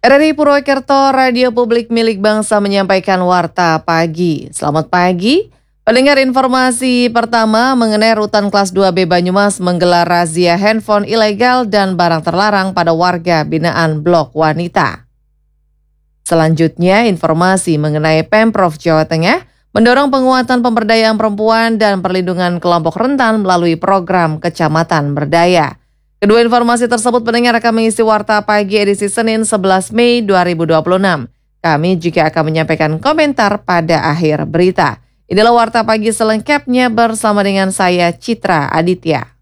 RRI Purwokerto, Radio Publik Milik Bangsa menyampaikan Warta Pagi. Selamat pagi. Pendengar, informasi pertama mengenai rutan kelas 2B Banyumas menggelar razia handphone ilegal dan barang terlarang pada warga binaan Blok Wanita. Selanjutnya, informasi mengenai Pemprov Jawa Tengah mendorong penguatan pemberdayaan perempuan dan perlindungan kelompok rentan melalui program Kecamatan Berdaya. Kedua informasi tersebut pendengar akan mengisi Warta Pagi edisi Senin 11 Mei 2026. Kami juga akan menyampaikan komentar pada akhir berita. Inilah Warta Pagi selengkapnya bersama dengan saya Citra Aditya.